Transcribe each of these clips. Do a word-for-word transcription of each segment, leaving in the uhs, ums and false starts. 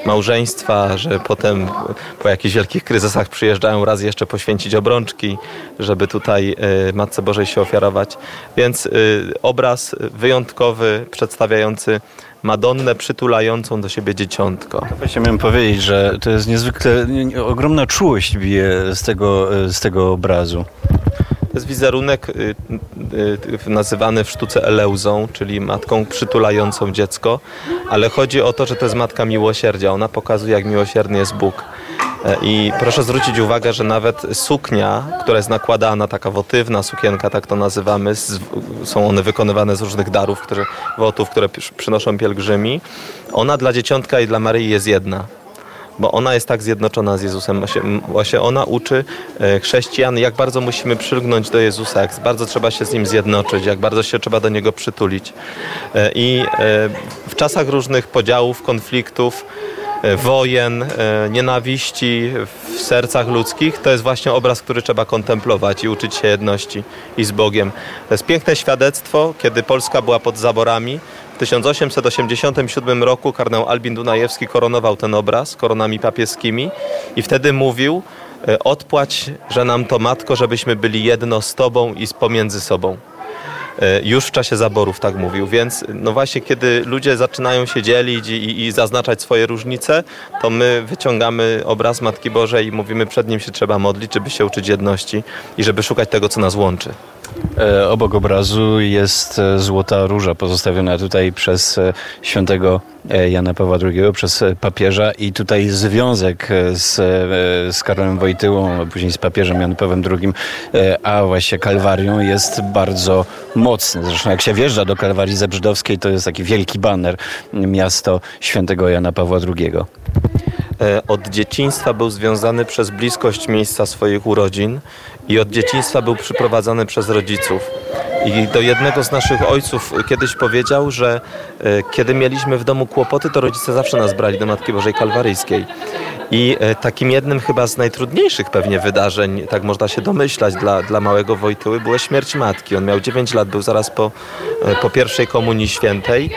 małżeństwa, że potem po jakichś wielkich kryzysach przyjeżdżają raz jeszcze poświęcić obrączki, żeby tutaj Matce Bożej się ofiarować. Więc obraz wyjątkowy, przedstawiający Madonnę przytulającą do siebie dzieciątko. Właśnie miałem powiedzieć, że to jest niezwykle ogromna czułość bije z tego, z tego obrazu. To jest wizerunek y, y, nazywany w sztuce eleuzą, czyli matką przytulającą dziecko, ale chodzi o to, że to jest matka miłosierdzia. Ona pokazuje, jak miłosierny jest Bóg. I proszę zwrócić uwagę, że nawet suknia, która jest nakładana, taka wotywna sukienka, tak to nazywamy, z, są one wykonywane z różnych darów, które, wotów, które przynoszą pielgrzymi, ona dla dzieciątka i dla Maryi jest jedna. Bo ona jest tak zjednoczona z Jezusem. Właśnie ona uczy chrześcijan, jak bardzo musimy przylgnąć do Jezusa, jak bardzo trzeba się z Nim zjednoczyć, jak bardzo się trzeba do Niego przytulić. I w czasach różnych podziałów, konfliktów, wojen, nienawiści w sercach ludzkich, to jest właśnie obraz, który trzeba kontemplować i uczyć się jedności i z Bogiem. To jest piękne świadectwo, kiedy Polska była pod zaborami. W tysiąc osiemset osiemdziesiątym siódmym roku kardynał Albin Dunajewski koronował ten obraz koronami papieskimi i wtedy mówił: odpłać, że nam to, Matko, żebyśmy byli jedno z Tobą i pomiędzy sobą. Już w czasie zaborów tak mówił, więc no właśnie kiedy ludzie zaczynają się dzielić i, i zaznaczać swoje różnice, to my wyciągamy obraz Matki Bożej i mówimy, przed Nim się trzeba modlić, żeby się uczyć jedności i żeby szukać tego, co nas łączy. E, obok obrazu jest złota róża pozostawiona tutaj przez świętego Jana Pawła drugiego, przez papieża, i tutaj związek z, z Karolem Wojtyłą, a później z papieżem Janem Pawłem drugim, a właśnie Kalwarią jest bardzo mocny. Zresztą jak się wjeżdża do Kalwarii Zebrzydowskiej, to jest taki wielki baner: miasto świętego Jana Pawła drugiego. Od dzieciństwa był związany przez bliskość miejsca swoich urodzin i od dzieciństwa był przyprowadzany przez rodziców. I do jednego z naszych ojców kiedyś powiedział, że kiedy mieliśmy w domu kłopoty, to rodzice zawsze nas brali do Matki Bożej Kalwaryjskiej. I takim jednym chyba z najtrudniejszych pewnie wydarzeń, tak można się domyślać, dla, dla małego Wojtyły, była śmierć matki. On miał dziewięć lat, był zaraz po, po pierwszej komunii świętej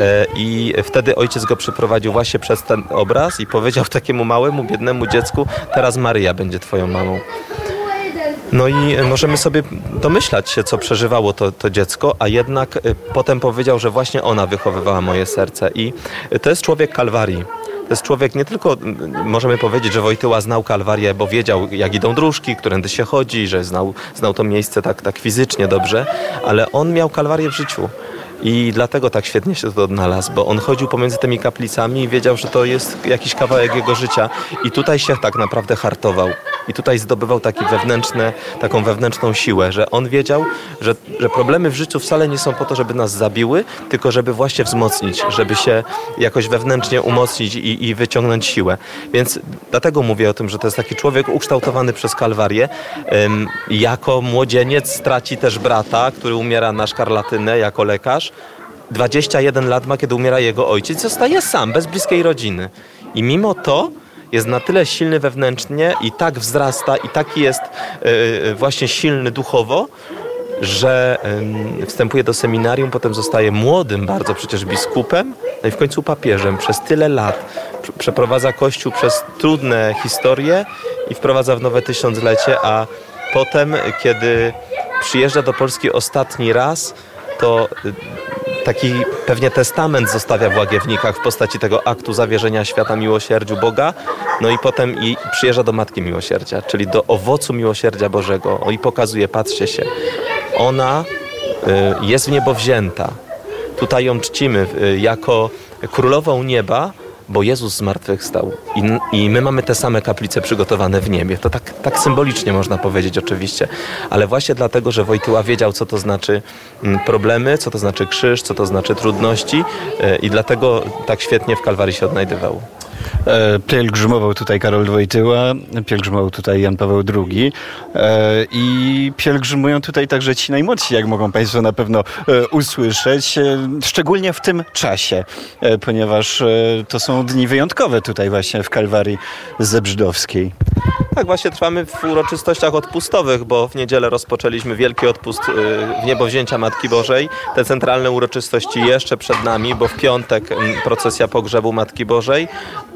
i wtedy ojciec go przyprowadził właśnie przez ten obraz i powiedział takiemu małemu, biednemu dziecku: teraz Maryja będzie twoją mamą. No i możemy sobie domyślać się, co przeżywało to, to dziecko, a jednak potem powiedział, że właśnie ona wychowywała moje serce. I to jest człowiek Kalwarii. To jest człowiek, nie tylko możemy powiedzieć, że Wojtyła znał Kalwarię, bo wiedział, jak idą dróżki, którędy się chodzi, że znał, znał to miejsce tak, tak fizycznie dobrze, ale on miał Kalwarię w życiu. I dlatego tak świetnie się to odnalazł, bo on chodził pomiędzy tymi kaplicami i wiedział, że to jest jakiś kawałek jego życia. I tutaj się tak naprawdę hartował. I tutaj zdobywał taki wewnętrzne, taką wewnętrzną siłę, że on wiedział, że, że problemy w życiu wcale nie są po to, żeby nas zabiły, tylko żeby właśnie wzmocnić, żeby się jakoś wewnętrznie umocnić i, i wyciągnąć siłę. Więc dlatego mówię o tym, że to jest taki człowiek ukształtowany przez Kalwarię. Ym, jako młodzieniec traci też brata, który umiera na szkarlatynę jako lekarz. dwadzieścia jeden lat ma, kiedy umiera jego ojciec. Zostaje sam, bez bliskiej rodziny. I mimo to jest na tyle silny wewnętrznie i tak wzrasta i taki jest yy, właśnie silny duchowo, że yy, wstępuje do seminarium, potem zostaje młodym bardzo przecież biskupem, no i w końcu papieżem przez tyle lat. Przeprowadza Kościół przez trudne historie i wprowadza w nowe tysiąclecie, a potem, kiedy przyjeżdża do Polski ostatni raz, to taki pewnie testament zostawia w Łagiewnikach w postaci tego aktu zawierzenia świata miłosierdziu Boga, no i potem i przyjeżdża do Matki Miłosierdzia, czyli do owocu miłosierdzia Bożego. O, i pokazuje, patrzcie się, ona y, jest w niebo wzięta. Tutaj ją czcimy y, jako królową nieba, bo Jezus zmartwychwstał. I, I my mamy te same kaplice przygotowane w niebie. To tak, tak symbolicznie można powiedzieć oczywiście, ale właśnie dlatego, że Wojtyła wiedział, co to znaczy problemy, co to znaczy krzyż, co to znaczy trudności i dlatego tak świetnie w Kalwarii się odnajdywał. Pielgrzymował tutaj Karol Wojtyła, pielgrzymował tutaj Jan Paweł drugi i pielgrzymują tutaj także ci najmłodsi, jak mogą Państwo na pewno usłyszeć, szczególnie w tym czasie, ponieważ to są dni wyjątkowe tutaj właśnie w Kalwarii Zebrzydowskiej. Tak, właśnie trwamy w uroczystościach odpustowych, bo w niedzielę rozpoczęliśmy wielki odpust w niebowzięcia Matki Bożej. Te centralne uroczystości jeszcze przed nami, bo w piątek procesja pogrzebu Matki Bożej.